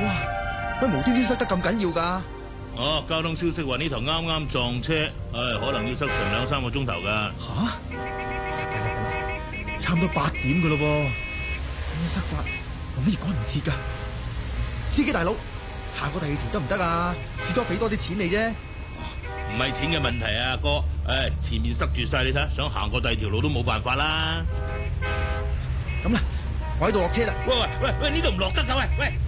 哇！乜無端端塞得咁緊要㗎？ 哦，交通消息話呢頭啱啱撞車，可能要塞成2-3個鐘頭㗎。 吓？弊啦，差唔多8點㗎咯噃，咁塞法，容易趕唔切㗎。司機大佬，行過第二條得唔得啊？至多俾多啲錢你啫。 唔係錢嘅問題啊，哥。前面塞住晒，你睇，想行過第二條路都冇辦法啦。 咁啦，我喺度落車啦。 喂，呢度唔落得㗎，喂。